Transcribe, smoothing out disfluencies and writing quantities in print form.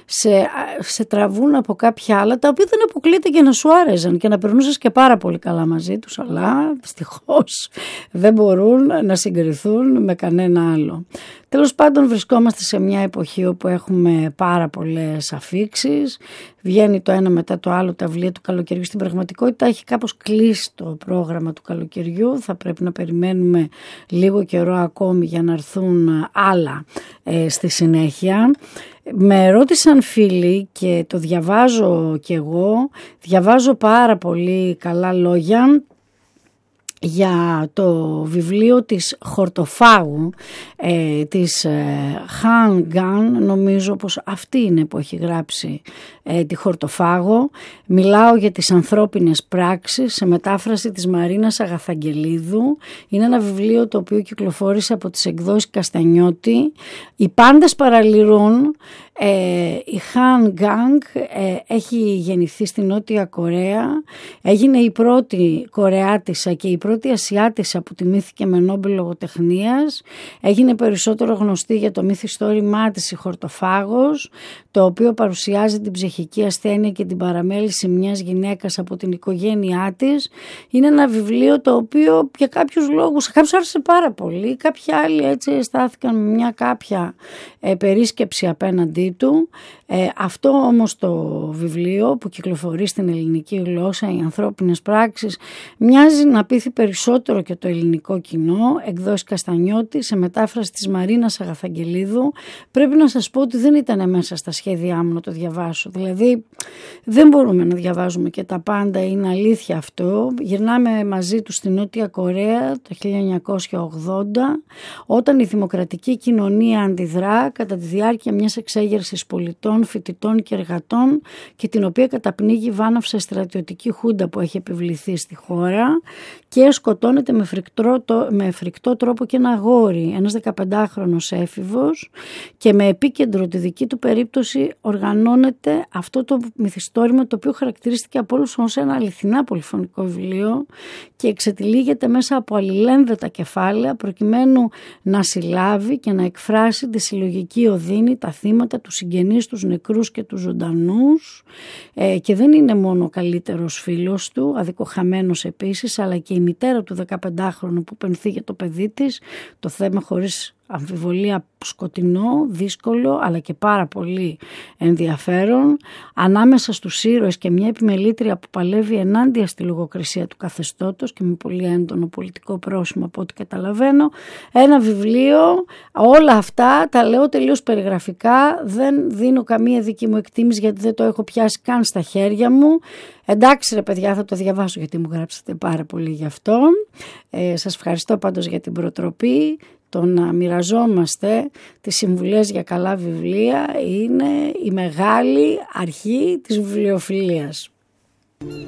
σε τραβούν από κάποια άλλα, τα οποία δεν αποκλείται και να σου άρεζαν και να περνούσες και πάρα πολύ καλά μαζί τους, αλλά δυστυχώς δεν μπορούν να συγκριθούν με κανένα άλλο. Τέλος πάντων, βρισκόμαστε σε μια εποχή όπου έχουμε πάρα πολλές αφίξεις, βγαίνει το ένα μετά το άλλο τα βιβλία του καλοκαιριού. Στην πραγματικότητα έχει κάπως κλείσει το πρόγραμμα του καλοκαιριού, θα πρέπει να περιμένουμε λίγο καιρό ακόμη για να έρθουν άλλα στη συνέχεια. Με ρώτησαν φίλοι και το διαβάζω κι εγώ, διαβάζω πάρα πολύ καλά λόγια για το βιβλίο της Χορτοφάγου, της Han Gang, νομίζω πως αυτή είναι που έχει γράψει τη Χορτοφάγο. Μιλάω για τις ανθρώπινες πράξεις, σε μετάφραση της Μαρίνας Αγαθαγγελίδου. Είναι ένα βιβλίο το οποίο κυκλοφόρησε από τις εκδόσεις Καστανιώτη. Οι πάντες παραλυρούν. Η Han Gang έχει γεννηθεί στη Νότια Κορέα, έγινε η πρώτη Κορεάτισσα και η πρώτη Ασιάτισσα που τιμήθηκε με Νόμπελ λογοτεχνίας. Έγινε περισσότερο γνωστή για το μυθιστόρημά της η Χορτοφάγος, το οποίο παρουσιάζει την ψυχική ασθένεια και την παραμέληση μιας γυναίκας από την οικογένειά της. Είναι ένα βιβλίο το οποίο για κάποιους λόγους, κάποιους άρεσε πάρα πολύ, κάποιοι άλλοι έτσι αισθάθηκαν με μια κάποια περίσκεψη απέναντί του. Αυτό όμως το βιβλίο που κυκλοφορεί στην ελληνική γλώσσα, οι ανθρώπινες πράξεις, μοιάζει να πείθει περισσότερο και το ελληνικό κοινό. Εκδόσεις Καστανιώτη, σε μετάφραση της Μαρίνας Αγαθαγγελίδου. Πρέπει να σας πω ότι δεν ήταν μέσα στα σχέδιά μου να το διαβάσω. Δηλαδή δεν μπορούμε να διαβάζουμε και τα πάντα, είναι αλήθεια αυτό. Γυρνάμε μαζί του στη Νότια Κορέα το 1980, όταν η δημοκρατική κοινωνία αντιδρά κατά τη διάρκεια μιας εξέγερσης πολιτών, φοιτητών και εργατών, και την οποία καταπνίγει βάναυσα στρατιωτική χούντα που έχει επιβληθεί στη χώρα, και σκοτώνεται με φρικτό τρόπο και ένα αγόρι, ένας 15χρονος έφηβος, και με επίκεντρο τη δική του περίπτωση οργανώνεται αυτό το μυθιστόρημα, το οποίο χαρακτηρίστηκε από όλους ως ένα αληθινά πολυφωνικό βιβλίο και εξετυλίγεται μέσα από αλληλένδετα κεφάλαια, προκειμένου να συλλάβει και να εκφράσει τη συλλογική οδύνη, τα θύματα, τους συγγενείς, τους νεκρούς και τους ζωντανούς, και δεν είναι μόνο ο καλύτερος φίλος του, αδικοχαμένος επίσης, αλλά και η μητέρα του 15χρονου που πενθεί για το παιδί της, το θέμα χωρίς αμφιβολία σκοτεινό, δύσκολο, αλλά και πάρα πολύ ενδιαφέρον, ανάμεσα στους ήρωες και μια επιμελήτρια που παλεύει ενάντια στη λογοκρισία του καθεστώτος και με πολύ έντονο πολιτικό πρόσημο από ό,τι καταλαβαίνω. Ένα βιβλίο, όλα αυτά τα λέω τελείως περιγραφικά, δεν δίνω καμία δική μου εκτίμηση γιατί δεν το έχω πιάσει καν στα χέρια μου. Εντάξει ρε παιδιά, θα το διαβάσω γιατί μου γράψατε πάρα πολύ γι' αυτό. Σας ευχαριστώ πάντως για την προτροπή. Το να μοιραζόμαστε τις συμβουλές για καλά βιβλία είναι η μεγάλη αρχή της βιβλιοφιλίας.